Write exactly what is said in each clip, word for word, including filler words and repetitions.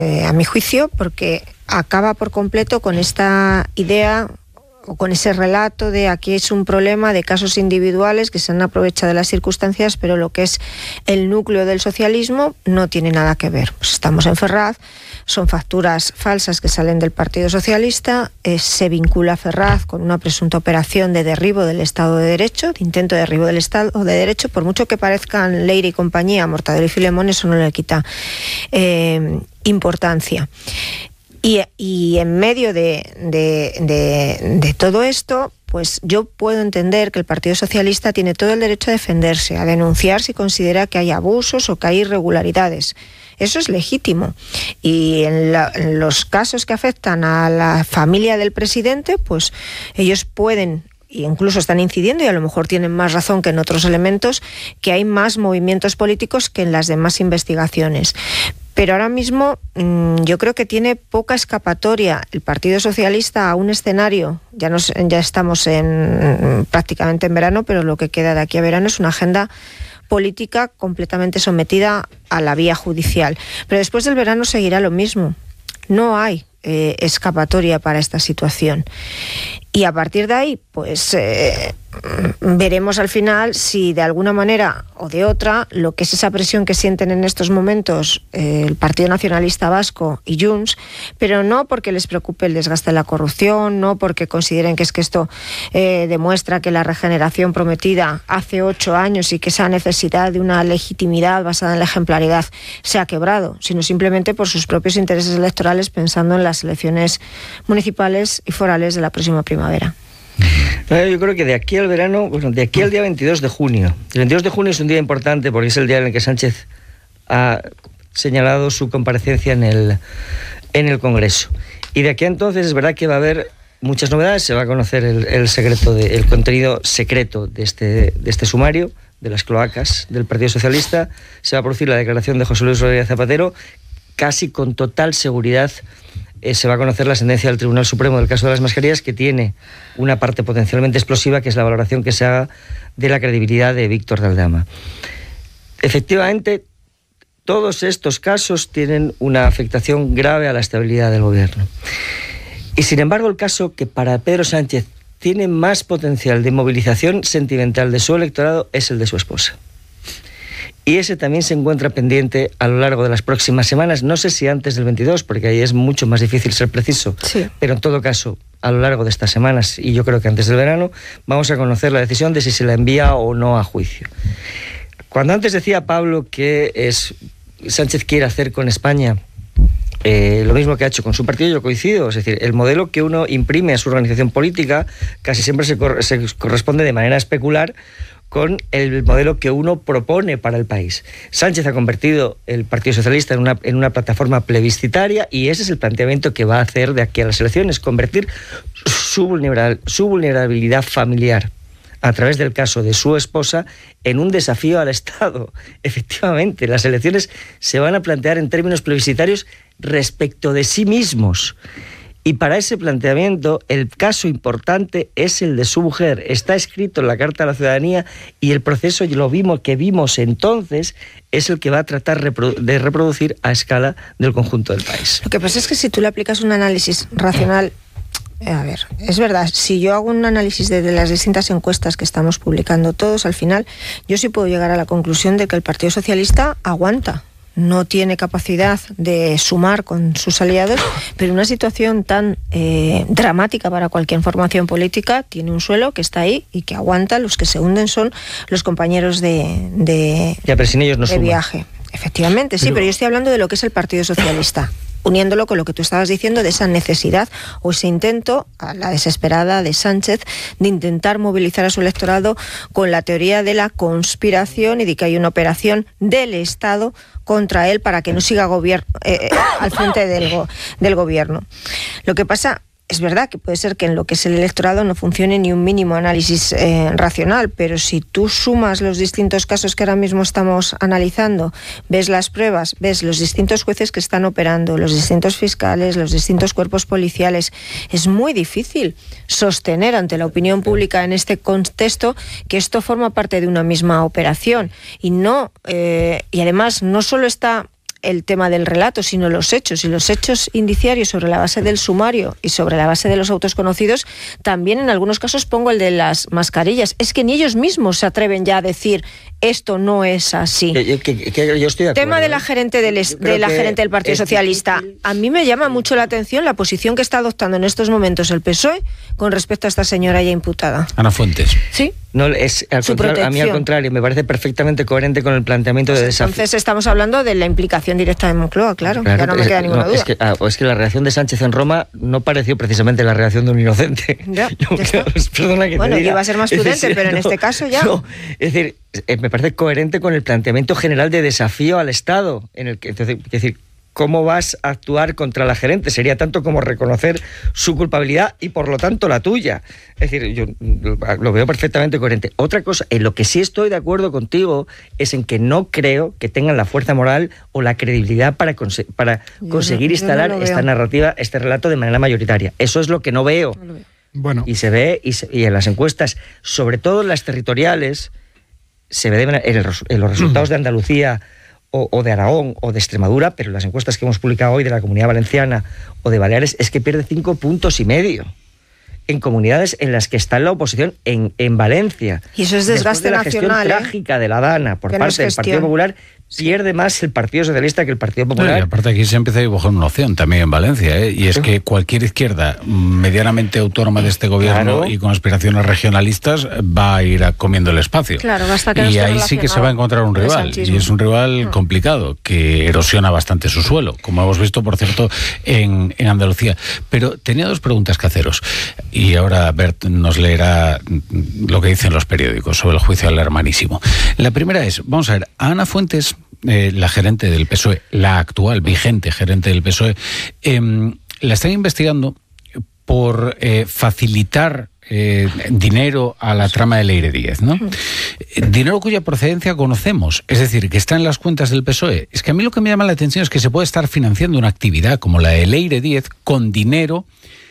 eh, a mi juicio, porque acaba por completo con esta idea o con ese relato de aquí es un problema de casos individuales que se han aprovechado de las circunstancias, pero lo que es el núcleo del socialismo no tiene nada que ver. Pues estamos en Ferraz, son facturas falsas que salen del Partido Socialista, eh, se vincula a Ferraz con una presunta operación de derribo del Estado de Derecho, de intento de derribo del Estado de Derecho, por mucho que parezcan Leire y compañía, Mortadelo y Filemón, eso no le quita eh, importancia. Y, y en medio de, de, de, de todo esto, pues yo puedo entender que el Partido Socialista tiene todo el derecho a defenderse, a denunciar si considera que hay abusos o que hay irregularidades. Eso es legítimo. Y en, la, en los casos que afectan a la familia del presidente, pues ellos pueden, e incluso están incidiendo, y a lo mejor tienen más razón que en otros elementos, que hay más movimientos políticos que en las demás investigaciones. Pero ahora mismo mmm, yo creo que tiene poca escapatoria el Partido Socialista a un escenario, ya, nos, ya estamos en, prácticamente en verano, pero lo que queda de aquí a verano es una agenda política completamente sometida a la vía judicial. Pero después del verano seguirá lo mismo. No hay eh, escapatoria para esta situación. Y a partir de ahí, pues eh, veremos al final si de alguna manera o de otra lo que es esa presión que sienten en estos momentos eh, el Partido Nacionalista Vasco y Junts, pero no porque les preocupe el desgaste de la corrupción, no porque consideren que es que esto eh, demuestra que la regeneración prometida hace ocho años y que esa necesidad de una legitimidad basada en la ejemplaridad se ha quebrado, sino simplemente por sus propios intereses electorales, pensando en las elecciones municipales y forales de la próxima primavera. Yo creo que de aquí al verano, bueno, de aquí al día veintidós de junio. El veintidós de junio es un día importante porque es el día en el que Sánchez ha señalado su comparecencia en el, en el Congreso. Y de aquí a entonces es verdad que va a haber muchas novedades, se va a conocer el, el, secreto de, el contenido secreto de este, de este sumario, de las cloacas del Partido Socialista, se va a producir la declaración de José Luis Rodríguez Zapatero, casi con total seguridad. Eh, se va a conocer la sentencia del Tribunal Supremo del caso de las mascarillas, que tiene una parte potencialmente explosiva, que es la valoración que se haga de la credibilidad de Víctor de Aldama. Efectivamente, todos estos casos tienen una afectación grave a la estabilidad del gobierno. Y sin embargo, el caso que para Pedro Sánchez tiene más potencial de movilización sentimental de su electorado es el de su esposa. Y ese también se encuentra pendiente a lo largo de las próximas semanas. No sé si antes del veintidós, porque ahí es mucho más difícil ser preciso. Sí. Pero en todo caso, a lo largo de estas semanas, y yo creo que antes del verano, vamos a conocer la decisión de si se la envía o no a juicio. Cuando antes decía Pablo que es, Sánchez quiere hacer con España eh, lo mismo que ha hecho con su partido, yo coincido. Es decir, el modelo que uno imprime a su organización política casi siempre se, cor- se corresponde de manera especular con el modelo que uno propone para el país. Sánchez ha convertido el Partido Socialista en una, en una plataforma plebiscitaria, y ese es el planteamiento que va a hacer de aquí a las elecciones, convertir su, vulnerabil, su vulnerabilidad familiar a través del caso de su esposa en un desafío al Estado. Efectivamente, las elecciones se van a plantear en términos plebiscitarios respecto de sí mismos. Y para ese planteamiento, el caso importante es el de su mujer. Está escrito en la Carta a la Ciudadanía, y el proceso lo vimos, que vimos entonces es el que va a tratar de reproducir a escala del conjunto del país. Lo que pasa es que si tú le aplicas un análisis racional, a ver, es verdad, si yo hago un análisis de, de las distintas encuestas que estamos publicando todos, al final yo sí puedo llegar a la conclusión de que el Partido Socialista aguanta. No tiene capacidad de sumar con sus aliados, pero una situación tan eh, dramática para cualquier formación política tiene un suelo que está ahí y que aguanta. Los que se hunden son los compañeros de, de, ya, pero sin ellos no de viaje. Efectivamente, sí, pero... pero yo estoy hablando de lo que es el Partido Socialista, uniéndolo con lo que tú estabas diciendo de esa necesidad o ese intento, a la desesperada de Sánchez, de intentar movilizar a su electorado con la teoría de la conspiración y de que hay una operación del Estado contra él para que no siga gobier- eh, al frente del, go- del gobierno. Lo que pasa... Es verdad que puede ser que en lo que es el electorado no funcione ni un mínimo análisis eh, racional, pero si tú sumas los distintos casos que ahora mismo estamos analizando, ves las pruebas, ves los distintos jueces que están operando, los distintos fiscales, los distintos cuerpos policiales, es muy difícil sostener ante la opinión pública en este contexto que esto forma parte de una misma operación. Y no, eh, y además no solo está el tema del relato, sino los hechos. Y los hechos indiciarios sobre la base del sumario y sobre la base de los autos conocidos, también en algunos casos pongo el de las mascarillas. Es que ni ellos mismos se atreven ya a decir esto no es así. Que, que, que yo estoy de acuerdo, tema de la ¿eh? gerente del, de la gerente del Partido Socialista. Difícil. A mí me llama mucho la atención la posición que está adoptando en estos momentos el P S O E con respecto a esta señora ya imputada. Ana Fuentes. Sí. No, es, al contrario, a mí al contrario, me parece perfectamente coherente con el planteamiento pues de desafío. Entonces estamos hablando de la implicación directa de Moncloa, claro, claro ya no me es, queda ninguna no, duda. Es que, ah, es que la reacción de Sánchez en Roma no pareció precisamente la reacción de un inocente. Ya, yo, ya pues, perdona que bueno, te diga. iba a ser más prudente, es decir, pero en no, este caso ya... No, es decir, me parece coherente con el planteamiento general de desafío al Estado, en el que, entonces, es decir, ¿cómo vas a actuar contra la gerente? Sería tanto como reconocer su culpabilidad y por lo tanto la tuya. Es decir, yo lo veo perfectamente coherente. Otra cosa, en lo que sí estoy de acuerdo contigo es en que no creo que tengan la fuerza moral o la credibilidad para, conse- para conseguir no, instalar no esta narrativa, este relato de manera mayoritaria. Eso es lo que no veo. No lo veo. Bueno. Y se ve, y, se, y en las encuestas, sobre todo en las territoriales, se ve de, en, el, en los resultados de Andalucía O, o de Aragón o de Extremadura, pero las encuestas que hemos publicado hoy de la Comunidad Valenciana o de Baleares es que pierde cinco puntos y medio en comunidades en las que está en la oposición, en, en Valencia. Y eso es desgaste Después de la nacional, gestión ¿eh? trágica de la Dana por que parte no del Partido Popular, pierde más el Partido Socialista que el Partido Popular. No, y aparte aquí se empieza a dibujar una opción también en Valencia, ¿eh? Y es sí. que cualquier izquierda medianamente autónoma de este gobierno claro. y con aspiraciones regionalistas va a ir a comiendo el espacio. Claro, basta que y ahí sí que se va a encontrar un rival, y es un rival no. complicado, que erosiona bastante su suelo, como hemos visto, por cierto, en, en Andalucía. Pero tenía dos preguntas que haceros, y ahora Bert nos leerá lo que dicen los periódicos sobre el juicio al hermanísimo. La primera es, vamos a ver, a Ana Fuentes, Eh, la gerente del P S O E, la actual vigente gerente del P S O E, eh, la están investigando por eh, facilitar eh, dinero a la trama de Leire Díez, ¿no? Eh, dinero cuya procedencia conocemos, es decir, que está en las cuentas del P S O E. Es que a mí lo que me llama la atención es que se puede estar financiando una actividad como la de Leire Díez con dinero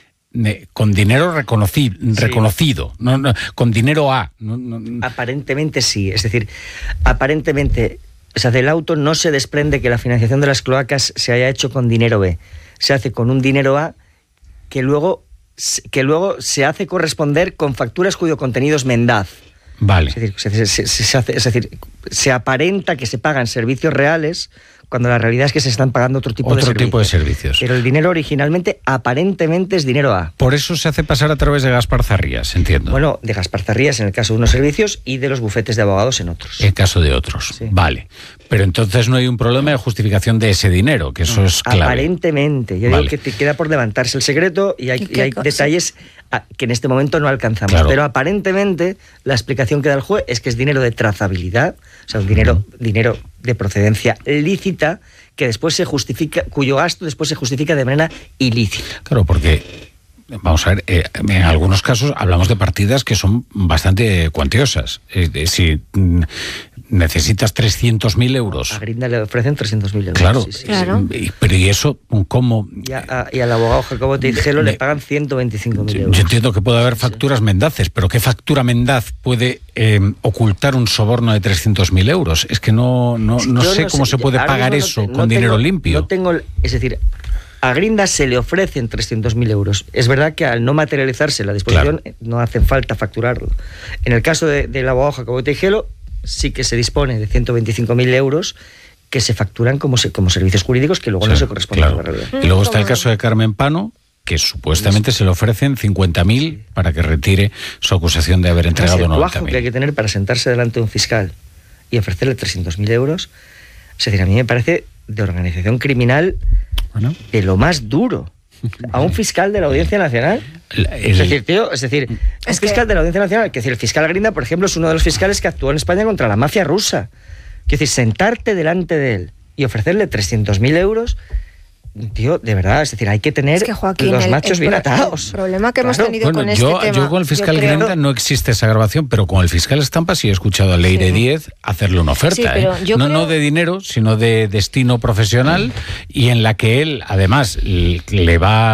con dinero reconocido, sí. reconocido no, no, con dinero A. No, no. Aparentemente sí, es decir, aparentemente... O sea, del auto no se desprende que la financiación de las cloacas se haya hecho con dinero B. Se hace con un dinero A que luego, que luego se hace corresponder con facturas cuyo contenido es mendaz. Vale. Es decir, se, se, se hace, es decir, se aparenta que se pagan servicios reales cuando la realidad es que se están pagando otro tipo, otro de, servicios. tipo de servicios. Pero el dinero originalmente, aparentemente, es dinero A. Por eso se hace pasar a través de Gaspar Zarrías, entiendo. Bueno, de Gaspar Zarrías en el caso de unos servicios y de los bufetes de abogados en otros. En el caso de otros, sí. Vale. Pero entonces no hay un problema de justificación de ese dinero, que eso es clave. Aparentemente. Yo vale. digo que te queda por levantarse el secreto y hay, y hay detalles a, que en este momento no alcanzamos. Claro. Pero aparentemente la explicación que da el juez es que es dinero de trazabilidad, o sea, un dinero, uh-huh. dinero de procedencia lícita, que después se justifica, cuyo gasto después se justifica de manera ilícita. Claro, porque, vamos a ver, eh, en algunos casos hablamos de partidas que son bastante cuantiosas. Eh, eh, si mm, necesitas trescientos mil euros... A Grinda le ofrecen trescientos mil euros. Claro, sí, sí, claro. Sí. Pero ¿y eso cómo...? Y, a, y al abogado Jacobo Teijelo le pagan ciento veinticinco mil euros. Yo entiendo que puede haber facturas sí. mendaces, pero ¿qué factura mendaz puede eh, ocultar un soborno de trescientos mil euros? Es que no, no, no sé no cómo sé, se puede pagar eso no te, con no dinero tengo, limpio. No tengo, es decir... A Grinda se le ofrecen trescientos mil euros. Es verdad que al no materializarse la disposición claro. no hace falta facturarlo. En el caso de, del abogado Jacobo Teijelo sí que se dispone de ciento veinticinco mil euros que se facturan como, se, como servicios jurídicos que luego sí, no se corresponden claro. a la realidad. Y luego está el caso de Carmen Pano, que supuestamente se le ofrecen cincuenta mil para que retire su acusación de haber entregado noventa mil. Que hay que tener para sentarse delante de un fiscal y ofrecerle trescientos mil euros, es decir, a mí me parece de organización criminal bueno. de lo más duro. A un fiscal de la Audiencia Nacional. El, el, es decir, tío, es decir, es un fiscal que... de la Audiencia Nacional, que decir, el fiscal Grinda, por ejemplo, es uno de los fiscales que actuó en España contra la mafia rusa. Es decir, sentarte delante de él y ofrecerle trescientos mil euros, tío, de verdad, es decir, hay que tener es que, Joaquín, los machos el, bien atados. El problema que claro. hemos tenido bueno, con yo, este tema... Yo con el fiscal creo... Grinda no existe esa grabación, pero con el fiscal Estampa sí he escuchado a Leire sí. Díez hacerle una oferta. Sí, ¿eh? no, creo... no de dinero, sino de destino profesional, sí. y en la que él, además, le va...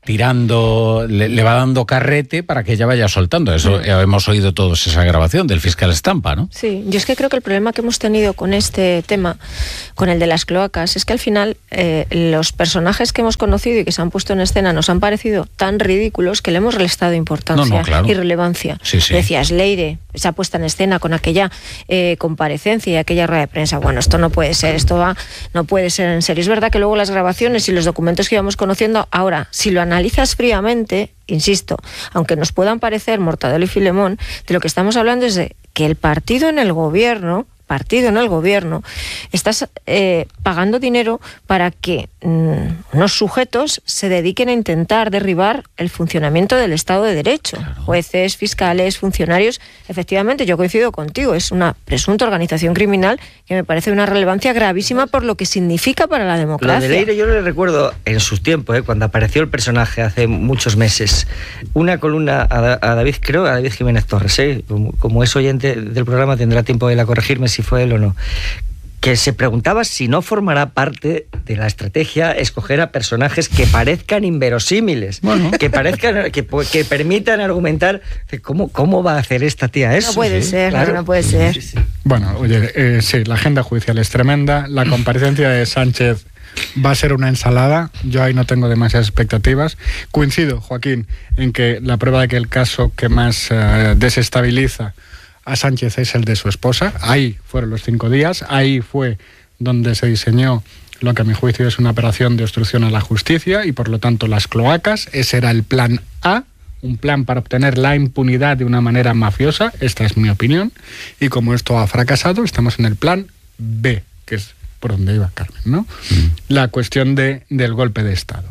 tirando, le, le va dando carrete para que ella vaya soltando. Eso sí. Hemos oído todos esa grabación del fiscal Estampa, ¿no? Sí, yo es que creo que el problema que hemos tenido con este tema, con el de las cloacas, es que al final eh, los personajes que hemos conocido y que se han puesto en escena nos han parecido tan ridículos que le hemos restado importancia no, no, claro. y relevancia. Sí, sí. Decías, Leire, esa puesta en escena con aquella eh, comparecencia y aquella rueda de prensa, bueno, esto no puede ser, esto va, no puede ser en serio. Es verdad que luego las grabaciones y los documentos que íbamos conociendo, ahora, si lo analizas fríamente, insisto, aunque nos puedan parecer Mortadelo y Filemón, de lo que estamos hablando es de que el partido en el gobierno, partido en el gobierno, estás eh, pagando dinero para que mmm, unos sujetos se dediquen a intentar derribar el funcionamiento del Estado de Derecho. Claro. Jueces, fiscales, funcionarios. Efectivamente, yo coincido contigo, es una presunta organización criminal que me parece una relevancia gravísima por lo que significa para la democracia. Lo de Leire yo le recuerdo en sus tiempos, eh, cuando apareció el personaje hace muchos meses, una columna a, a David, creo, a David Jiménez Torres, eh, como, como es oyente del programa tendrá tiempo de él a corregirme si fue él o no, que se preguntaba si no formará parte de la estrategia escoger a personajes que parezcan inverosímiles, bueno. que parezcan, que, que permitan argumentar cómo, cómo va a hacer esta tía eso. No puede ¿sí? ser, claro. no puede ser. Sí, sí. Bueno, oye, eh, sí, la agenda judicial es tremenda, la comparecencia de Sánchez va a ser una ensalada, yo ahí no tengo demasiadas expectativas. Coincido, Joaquín, en que la prueba de que el caso que más uh, desestabiliza a Sánchez es el de su esposa. Ahí fueron los cinco días, ahí fue donde se diseñó lo que a mi juicio es una operación de obstrucción a la justicia y por lo tanto las cloacas. Ese era el plan A, un plan para obtener la impunidad de una manera mafiosa, esta es mi opinión, y como esto ha fracasado, estamos en el plan B, que es por donde iba Carmen, ¿no? Mm. La cuestión de, del golpe de Estado.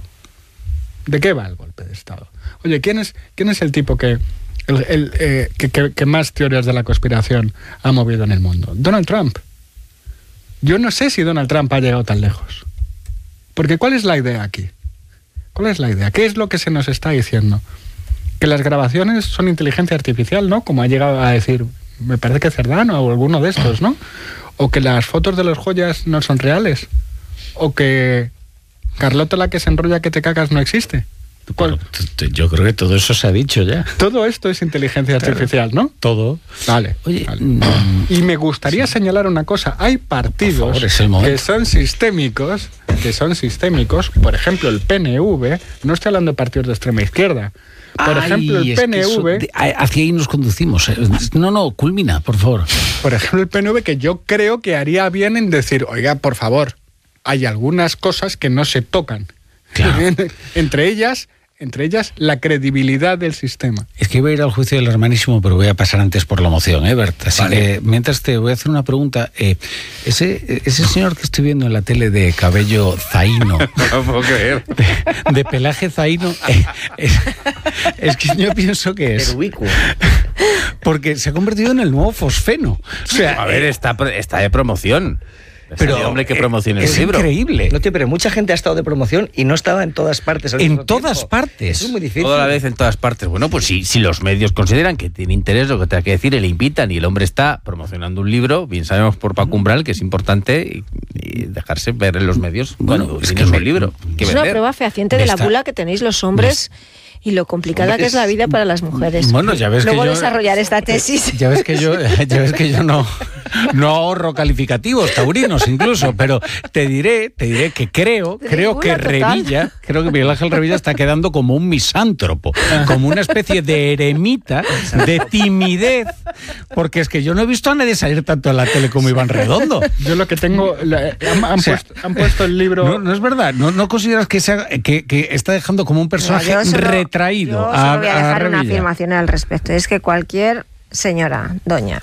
¿De qué va el golpe de Estado? Oye, ¿quién es, quién es el tipo que El, el, eh, que, que, que más teorías de la conspiración ha movido en el mundo? Donald Trump. Yo no sé si Donald Trump ha llegado tan lejos. Porque ¿cuál es la idea aquí? ¿Cuál es la idea? ¿Qué es lo que se nos está diciendo? Que las grabaciones son inteligencia artificial, ¿no? Como ha llegado a decir, me parece que Cerdano o alguno de estos, ¿no? O que las fotos de las joyas no son reales. O que Carlota la que se enrolla que te cagas no existe. Bueno, yo creo que todo eso se ha dicho ya. Todo esto es inteligencia claro. artificial, ¿no? Todo. Vale. Oye, vale. Mm, y me gustaría sí. señalar una cosa. Hay partidos favor, es el que son sistémicos, que son sistémicos. Por ejemplo, el P N V. No estoy hablando de partidos de extrema izquierda. Por Ay, ejemplo, el P N V... Eso, hacia ahí nos conducimos. No, no, culmina, por favor. Por ejemplo, el P N V, que yo creo que haría bien en decir, oiga, por favor, hay algunas cosas que no se tocan. Claro. Entre ellas... Entre ellas, la credibilidad del sistema. Es que iba a ir al juicio del hermanísimo, pero voy a pasar antes por la moción, ¿eh, Bert? Así vale. que, mientras te voy a hacer una pregunta. Eh, ese, ese señor que estoy viendo en la tele de cabello zaino, no puedo creer. De, de pelaje zaino, eh, es, es que yo pienso que es... Heroico. Porque se ha convertido en el nuevo fosfeno. O sea, a ver, está, está de promoción. Pero, hombre, ¿qué promoción es el libro? Es increíble. No, tío, pero mucha gente ha estado de promoción y no estaba en todas partes. Al en todas tiempo. partes. Es muy difícil. Toda la vez en todas partes. Bueno, pues si, si los medios consideran que tiene interés lo que tenga que decir, le invitan y el hombre está promocionando un libro, bien sabemos por Paco Umbral que es importante y, y dejarse ver en los medios. Bueno, bueno es que es un libro. Que es vender. Una prueba fehaciente de la bula que tenéis los hombres. Y lo complicada Hombre, que es la vida para las mujeres. Bueno, ya ves Luego que yo... desarrollar esta tesis. Ya ves que yo, ya ves que yo no, no ahorro calificativos, taurinos incluso, pero te diré, te diré que creo, de creo que total. Revilla, creo que Miguel Ángel Revilla está quedando como un misántropo, como una especie de eremita, de timidez, porque es que yo no he visto a nadie salir tanto en la tele como Iván Redondo. Yo lo que tengo... La, han, han, o sea, puesto, han puesto el libro... No, no es verdad, no, no consideras que, sea, que, que está dejando como un personaje no, retraído. Traído Yo a, solo voy a dejar a una afirmación al respecto. Es que cualquier señora, doña,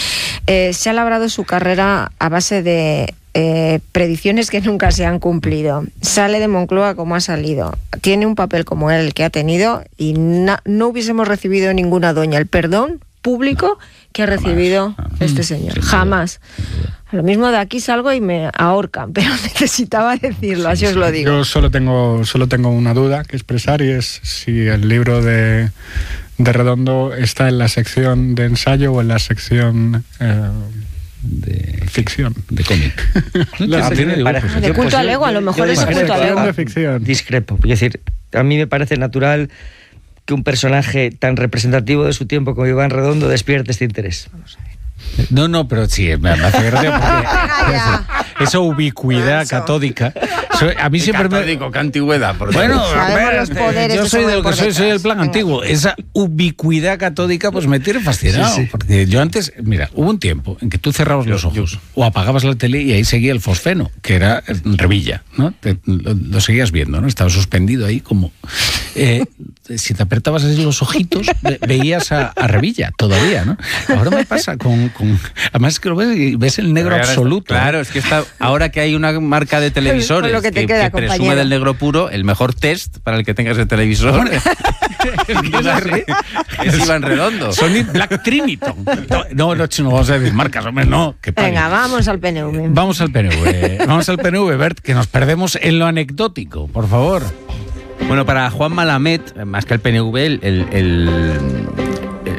eh, se ha labrado su carrera a base de eh, predicciones que nunca se han cumplido. Sale de Moncloa como ha salido. Tiene un papel como el que ha tenido y na, no hubiésemos recibido ninguna doña el perdón público que ha recibido Jamás. este señor. Sí, Jamás. Lo mismo de aquí salgo y me ahorcan, pero necesitaba decirlo, así os lo digo. Yo solo tengo, solo tengo una duda que expresar y es si el libro de, de Redondo está en la sección de ensayo o en la sección eh, de ficción, de cómic. No, de, parece, de culto al ego, a lo mejor es culto al ego. De ficción. Discrepo. Es decir, a mí me parece natural que un personaje tan representativo de su tiempo como Iván Redondo despierte este interés. Vamos a ver. No, no, pero sí, me, me hace gracia porque esa ubicuidad eso. catódica. So, a mí siempre catódico, me. qué antigüedad. Bueno, los poderes yo soy del que soy, soy el plan Venga. antiguo. Esa ubicuidad catódica, pues me tiene fascinado. Sí, sí. Porque yo antes, mira, hubo un tiempo en que tú cerrabas yo, los ojos yo. o apagabas la tele y ahí seguía el fosfeno, que era Revilla, ¿no? Te, lo, lo seguías viendo, ¿no? Estaba suspendido ahí como. Eh, si te apretabas así los ojitos, ve, veías a, a Revilla todavía, ¿no? Ahora me pasa con. con además es que lo ves y ves el negro ahora, absoluto. Claro, ¿eh? Es que está, ahora que hay una marca de televisores lo que, que, queda, que presume del negro puro, el mejor test para el que tengas el televisor es, es Iván Redondo. Sony Black Triniton. No, no, no vamos a decir marcas, hombre, no. Que venga, vamos al P N V. Vamos al P N V. Vamos al P N V, Bert, que nos perdemos en lo anecdótico, por favor. Bueno, para Juan Malamet, más que el P N V, el, el, el, el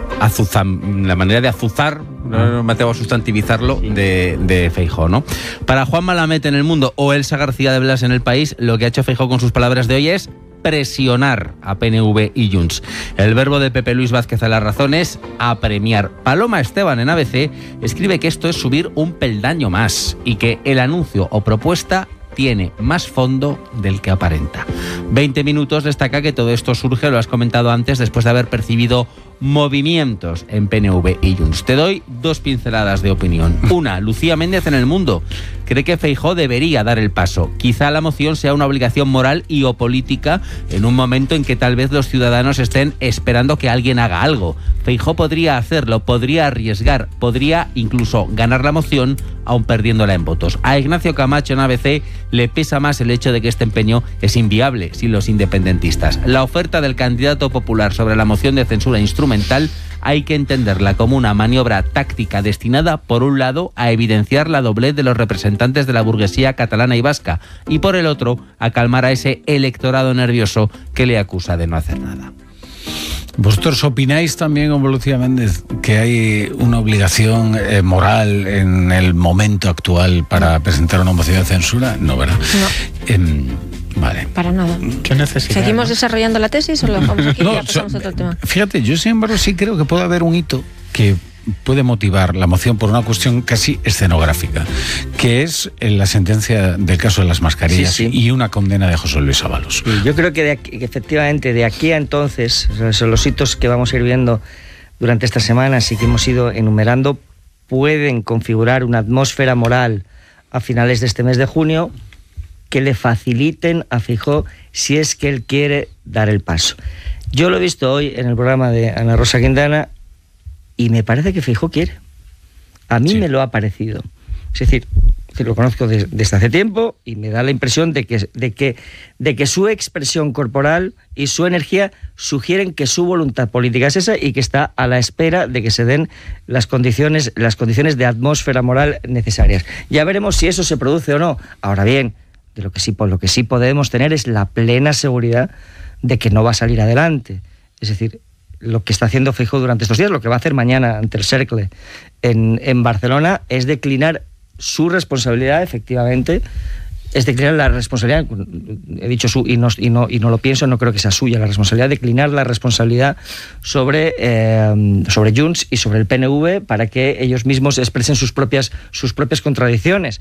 azuzam, la manera de azuzar, no me atrevo a sustantivizarlo, de, de Feijóo, ¿no? Para Juan Malamet en El Mundo o Elsa García de Blas en El País, lo que ha hecho Feijóo con sus palabras de hoy es presionar a P N V y Junts. El verbo de Pepe Luis Vázquez a La Razón es apremiar. Paloma Esteban en A B C escribe que esto es subir un peldaño más y que el anuncio o propuesta tiene más fondo del que aparenta. veinte minutos destaca que todo esto surge, lo has comentado antes, después de haber percibido movimientos en P N V y Junts. Te doy dos pinceladas de opinión. Una, Lucía Méndez en El Mundo cree que Feijóo debería dar el paso. Quizá la moción sea una obligación moral y o política en un momento en que tal vez los ciudadanos estén esperando que alguien haga algo. Feijóo podría hacerlo, podría arriesgar, podría incluso ganar la moción aun perdiéndola en votos. A Ignacio Camacho en A B C le pesa más el hecho de que este empeño es inviable sin los independentistas. La oferta del candidato popular sobre la moción de censura instrumental hay que entenderla como una maniobra táctica destinada, por un lado, a evidenciar la doblez de los representantes de la burguesía catalana y vasca y, por el otro, a calmar a ese electorado nervioso que le acusa de no hacer nada. ¿Vosotros opináis también, como Lucía Méndez, que hay una obligación eh, moral en el momento actual para presentar una moción de censura? No, ¿verdad? No. Eh, Vale. Para nada. ¿Qué necesidad? ¿Seguimos ¿no? desarrollando la tesis o lo dejamos aquí no, y ya pasamos so, a otro tema? Fíjate, yo sin embargo sí creo que puede haber un hito que puede motivar la moción por una cuestión casi escenográfica, que es la sentencia del caso de las mascarillas sí, sí. y una condena de José Luis Ábalos. Sí, yo creo que, de aquí, que efectivamente de aquí a entonces, o sea, son los hitos que vamos a ir viendo durante estas semanas y que hemos ido enumerando, pueden configurar una atmósfera moral a finales de este mes de junio que le faciliten a Feijóo si es que él quiere dar el paso. Yo lo he visto hoy en el programa de Ana Rosa Quintana y me parece que Feijóo quiere. A mí sí. me lo ha parecido. Es decir, que lo conozco de, desde hace tiempo y me da la impresión de que, de, que, de que su expresión corporal y su energía sugieren que su voluntad política es esa y que está a la espera de que se den las condiciones, las condiciones de atmósfera moral necesarias. Ya veremos si eso se produce o no. Ahora bien, de lo que sí, por lo que sí podemos tener es la plena seguridad de que no va a salir adelante. Es decir, lo que está haciendo Feijóo durante estos días, lo que va a hacer mañana ante el Cercle en, en Barcelona, es declinar su responsabilidad, efectivamente, es declinar la responsabilidad, he dicho su, y no, y no, y no lo pienso, no creo que sea suya la responsabilidad, declinar la responsabilidad sobre, eh, sobre Junts y sobre el P N V para que ellos mismos expresen sus propias, sus propias contradicciones.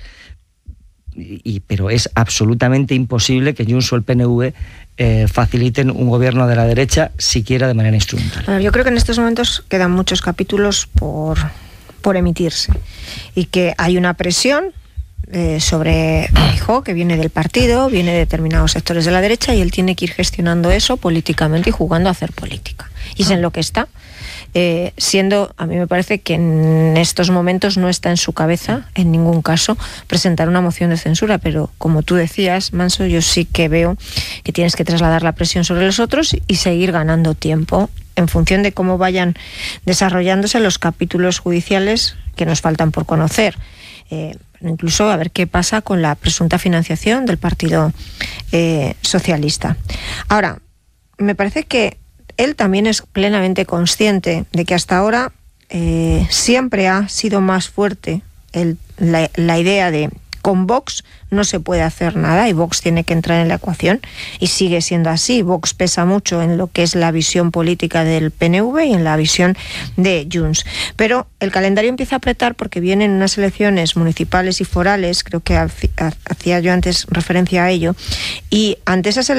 Y, pero es absolutamente imposible que Junts o el P N V eh, faciliten un gobierno de la derecha siquiera de manera instrumental. Bueno, yo creo que en estos momentos quedan muchos capítulos por, por emitirse y que hay una presión eh, sobre Feijóo que viene del partido, viene de determinados sectores de la derecha y él tiene que ir gestionando eso políticamente y jugando a hacer política. Y es en lo que está. Eh, siendo, a mí me parece que en estos momentos no está en su cabeza, en ningún caso, presentar una moción de censura, pero como tú decías, Manso, yo sí que veo que tienes que trasladar la presión sobre los otros y seguir ganando tiempo en función de cómo vayan desarrollándose los capítulos judiciales que nos faltan por conocer. Eh, incluso a ver qué pasa con la presunta financiación del Partido eh, Socialista. Ahora, me parece que él también es plenamente consciente de que hasta ahora eh, siempre ha sido más fuerte el, la, la idea de con Vox no se puede hacer nada y Vox tiene que entrar en la ecuación, y sigue siendo así. Vox pesa mucho en lo que es la visión política del P N V y en la visión de Junts. Pero el calendario empieza a apretar porque vienen unas elecciones municipales y forales, creo que hacía yo antes referencia a ello, y ante esas elecciones